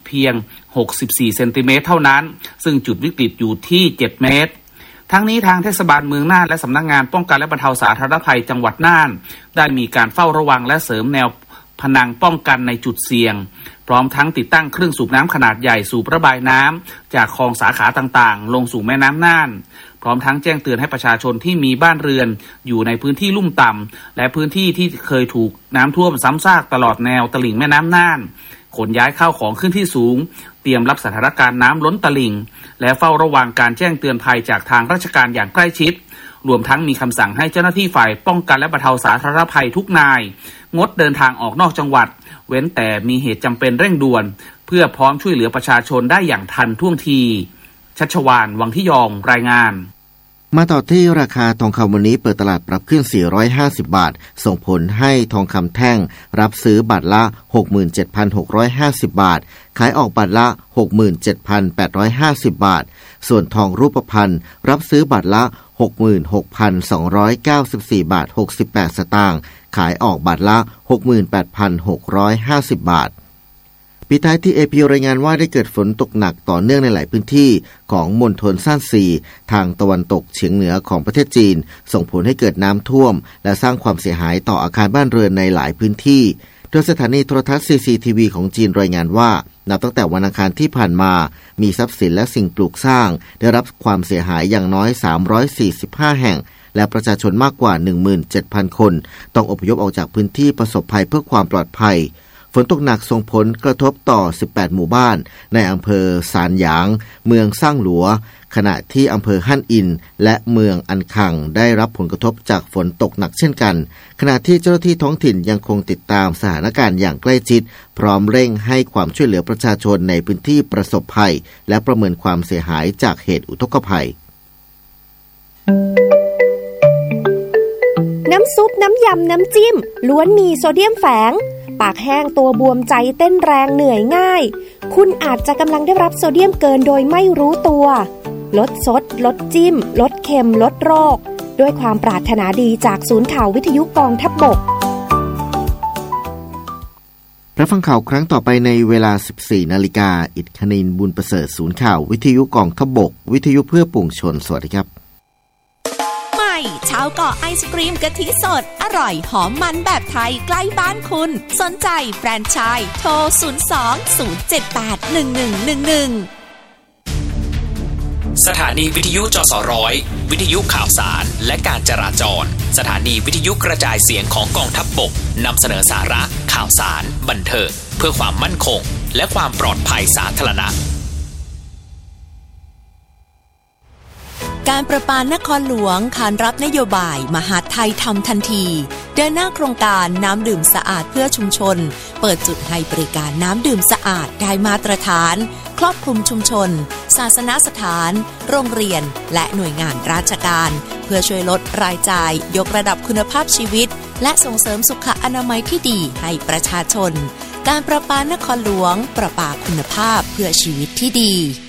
เพียง64เซนติเมตรเท่านั้นซึ่งจุดวิกฤตอยู่ที่7เมตรทั้งนี้ทางเทศบาลเมืองน่านและสำนักงานป้องกันและบรรเทาสาธารณภัยจังหวัดน่านได้มีการเฝ้าระวังและเสริมแนวผนังป้องกันในจุดเสี่ยงพร้อมทั้งติดตั้งเครื่องสูบน้ำขนาดใหญ่สูบระบายน้ำจากคลองสาขาต่างๆลงสู่แม่น้ำน่านพร้อมทั้งแจ้งเตือนให้ประชาชนที่มีบ้านเรือนอยู่ในพื้นที่ลุ่มต่ำและพื้นที่ที่เคยถูกน้ำท่วมซ้ำซากตลอดแนวตลิ่งแม่น้ำน่านขนย้ายข้าวของขึ้นที่สูงเตรียมรับสถานการณ์น้ำล้นตลิ่งและเฝ้าระวังการแจ้งเตือนภัยจากทางราชการอย่างใกล้ชิดรวมทั้งมีคำสั่งให้เจ้าหน้าที่ฝ่ายป้องกันและบรรเทาสาธารณภัยทุกนายงดเดินทางออกนอกจังหวัดเว้นแต่มีเหตุจำเป็นเร่งด่วนเพื่อพร้อมช่วยเหลือประชาชนได้อย่างทันท่วงทีชัชวาล วังทิยองรายงานมาต่อที่ราคาทองคำวันนี้เปิดตลาดปรับขึ้น450บาทส่งผลให้ทองคำแท่งรับซื้อบาทละ 67,650 บาทขายออกบาทละ 67,850 บาทส่วนทองรูปพรรณรับซื้อบาทละ 66,294 บาท68สตางค์ขายออกบาทละ 68,650 บาทปิดท้ายที่ AP รายงานว่าได้เกิดฝนตกหนักต่อเนื่องในหลายพื้นที่ของมณฑลซ่านซีทางตะวันตกเฉียงเหนือของประเทศจีนส่งผลให้เกิดน้ำท่วมและสร้างความเสียหายต่ออาคารบ้านเรือนในหลายพื้นที่โดยสถานีโทรทัศน์ CCTV ของจีนรายงานว่านับตั้งแต่วันอังคารที่ผ่านมามีทรัพย์สินและสิ่งปลูกสร้างได้รับความเสียหายอย่างน้อย345แห่งและประชาชนมากกว่า 17,000 คนต้องอพยพออกจากพื้นที่ประสบภัยเพื่อความปลอดภัยฝนตกหนักส่งผลกระทบต่อ18หมู่บ้านในอำเภอซานหยางเมืองซ่างหลัวขณะที่อำเภอฮั่นอินและเมืองอันคังได้รับผลกระทบจากฝนตกหนักเช่นกันขณะที่เจ้าหน้าที่ท้องถิ่นยังคงติดตามสถานการณ์อย่างใกล้ชิดพร้อมเร่งให้ความช่วยเหลือประชาชนในพื้นที่ประสบภัยและประเมินความเสียหายจากเหตุอุทกภัยน้ำซุปน้ำยำน้ำจิ้มล้วนมีโซเดียมแฝงปากแห้งตัวบวมใจเต้นแรงเหนื่อยง่ายคุณอาจจะกำลังได้รับโซเดียมเกินโดยไม่รู้ตัวลดซดลดจิ้มลดเค็มลดโรคด้วยความปรารถนาดีจากศูนย์ข่าววิทยุกองทัพบกรับฟังข่าวครั้งต่อไปในเวลา 14 นาฬิกาอิฐคณินบุญประเสริฐศูนย์ข่าววิทยุกองทัพบกวิทยุเพื่อปวงชนสวัสดีครับชาวเกาะไอศกรีมกะทิสดอร่อยหอมมันแบบไทยใกล้บ้านคุณสนใจแฟรนไชส์โทร 02-078-1111 สถานีวิทยุจสร้อยวิทยุข่าวสารและการจราจรสถานีวิทยุกระจายเสียงของกองทัพบกนำเสนอสาระข่าวสารบันเทิงเพื่อความมั่นคงและความปลอดภัยสาธารณะการประปานครหลวงขานรับนโยบายมหาดไทยทำทันทีเดินหน้าโครงการน้ำดื่มสะอาดเพื่อชุมชนเปิดจุดให้บริการน้ำดื่มสะอาดได้มาตรฐานครอบคลุมชุมชนศาสนสถานโรงเรียนและหน่วยงานราชการเพื่อช่วยลดรายจ่ายยกระดับคุณภาพชีวิตและส่งเสริมสุขอนามัยที่ดีให้ประชาชนการประปานครหลวงประปาคุณภาพเพื่อชีวิตที่ดี